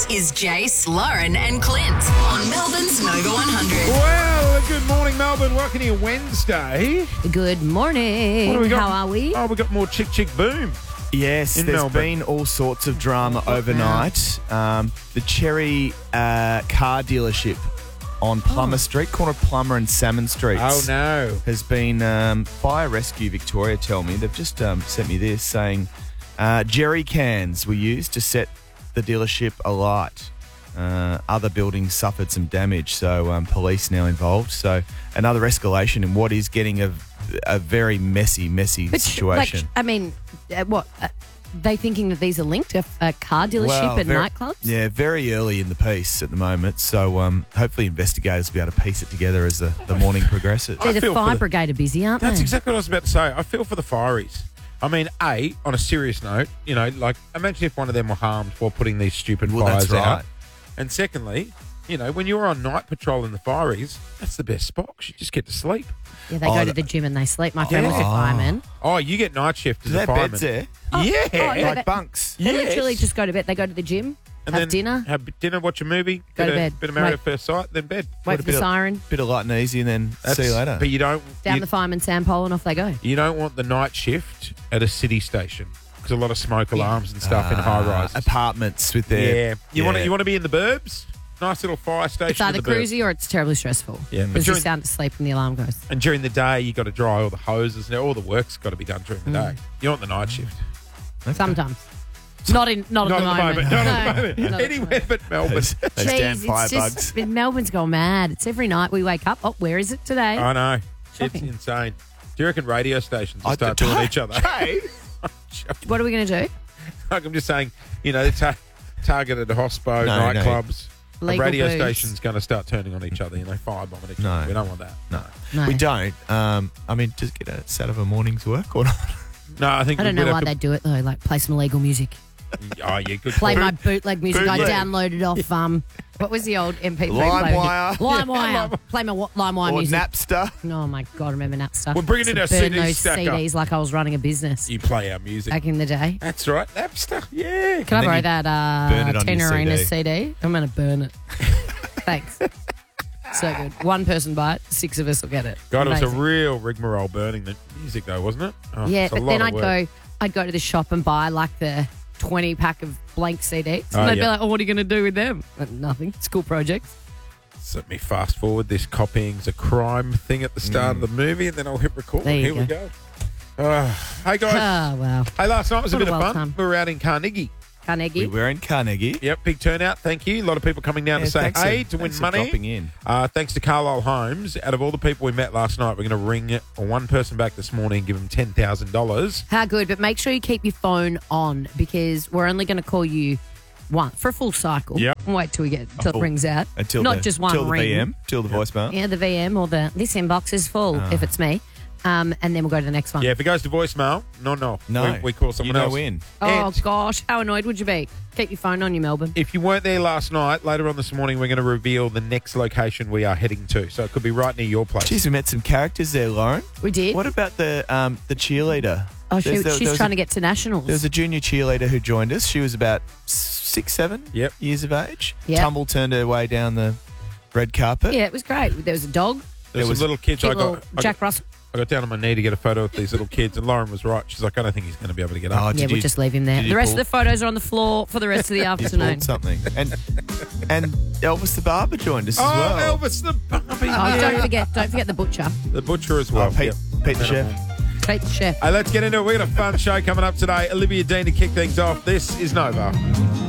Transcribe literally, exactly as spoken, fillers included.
is Jace, Lauren and Clint on Melbourne's Nova one hundred. Well, good morning, Melbourne. Welcome to your Wednesday. Good morning. What do we got? How are we? Oh, we got more Chick Chick Boom. Yes, In there's Melbourne. been all sorts of drama overnight. Um, the Cherry uh, car dealership on Plummer Street, corner of Plummer and Salmon Streets. Oh, no. Has been um, Fire Rescue Victoria tell me. They've just um, sent me this saying uh, jerry cans were used to set the dealership alight. Uh, other buildings suffered some damage, so um, police now involved. So another escalation in what is getting a, a very messy, messy But, situation. Like, I mean, uh, what? Uh, they thinking that these are linked to a car dealership Well, and very- nightclubs? Yeah, very early in the piece at the moment. So um, hopefully investigators will be able to piece it together as the, the morning progresses. They're the feel for fire the- brigade are busy, aren't That's they? exactly what I was about to say. I feel for the fireys. I mean, A, on a serious note, you know, like, imagine if one of them were harmed while putting these stupid Well, fires that's out. right. And secondly, you know, when you're on night patrol in the fireys, that's the best spot 'cause you just get to sleep. Yeah, they Oh, go to the- the gym and they sleep. My friend was a Oh. fireman. Oh, you get night shift as Do they a have fireman. beds there? Yeah. Oh, yeah. Like that- bunks? They Yes. literally just go to bed. They go to the gym, And have then dinner, have dinner, watch a movie, Go bit to of, bed. bit of Married Wait. at First Sight, then bed. wait a for bit the of- siren, Bit of light and easy, and then That's- see you later. But you don't down you, the fireman's sandpole, and off they go. you don't want the night shift at a city station because a lot of smoke alarms and stuff in high Uh, rises. apartments with their Yeah, you want to yeah. you want to be in the burbs. Nice little fire station. It's either in the burbs. cruisy or it's terribly stressful. Yeah, but because you during- sound asleep when the alarm goes. And during the day, you got to dry all the hoses. Now all the work's got to be done during the Mm. day. You want the night shift. Sometimes, not in not, Not at the at the moment. Not at the No, moment. not at the Anywhere moment. but Melbourne. those, those damn Jeez, firebugs. it's just Melbourne's gone mad. It's every night we wake up. Oh, where is it today? I know. Shocking. It's insane. Do you reckon radio stations will I start don't- doing each other? Hey. What are we going to do? Like I'm just saying, you know, ta- targeted hospo, No, no. nightclubs. The Legal radio booze. station's going to start turning on each other, you know, firebombing each No. other. We don't want that. No, No. we don't. Um, I mean, just get a Saturday morning's work or not. No, I think I don't we'd know have why to- they do it though. Like play some illegal music, Oh, yeah, good play call. my bootleg music. I Bootleg. downloaded off um, what was the old M P three LimeWire. player? LimeWire. Play my wa- LimeWire Or music. Napster. Oh my god, remember Napster? We're bringing in Used our to C burn D those stacker. C Ds like I was running a business You play our music. back in the day. That's right. Napster. Yeah. Can I then borrow you that burn it uh, on your ten arena C D. C D? I'm going to burn it. Thanks. So good. One person buy it, six of us will get it. God, it was a Amazing. real rigmarole burning the music, though, wasn't it? Oh, Yeah, it's a but lot then of I'd work. go, I'd go to the shop and buy like the twenty pack of blank C Ds, Oh, and they'd be yeah. like, "Oh, what are you going to do with them?" Like, nothing. School projects. So let me fast forward. This copying's a crime thing at the start of the movie, and then I'll hit record. There you Here we go. go. Uh, hey, guys. Oh wow, hey, last night was a What a bit of wild fun. time. We were out in Carnegie. Carnegie. We were in Carnegie. Yep, big turnout. Thank you. A lot of people coming down Yeah, to say thanks hey for- to win thanks for money. dropping in. Uh, thanks to Carlisle Homes. Out of all the people we met last night, we're going to ring one person back this morning and give them ten thousand dollars. How good, but make sure you keep your phone on because we're only going to call you once for a full cycle. Yep. And wait till we get till Oh, it rings out. Until not the, just one till the ring. V M, till the voicemail. Yeah, the V M or the this inbox is full Ah. if it's me, um, and then we'll go to the next one. Yeah, if it goes to voicemail, no, no. No, We, we call someone you know else. in. Oh And gosh, how annoyed would you be? Keep your phone on you, Melbourne. if you weren't there last night, later on this morning, we're going to reveal the next location we are heading to. So it could be right near your place. Jeez, we met some characters there, Lauren. We did. What about the um, the cheerleader? oh, she, There's- there- she's there was trying a, to get to nationals. There was a junior cheerleader who joined us. She was about six, seven Yep. years of age. Yep. Tumble turned her way down the red carpet. yeah, it was great. There was a dog. There's some was little kids. Cute I little got, I, Jack got, Russell. I got down on my knee to get a photo with these little kids, and Lauren was right. She's like, I don't think he's going to be able to get Oh, up. did Yeah, we'll you- just leave him there. did you The rest pull- of the photos are on the floor for the rest of the You afternoon. pulled something. And and Elvis the Barber joined us oh, as well. Elvis the Barbie. Oh, yeah. don't forget, don't forget the butcher. The butcher as well. Oh, Pete, Yep. Pete the chef. Pete the chef. Hey, let's get into it. We've got a fun show coming up today. Olivia Dean to kick things off. This is Nova.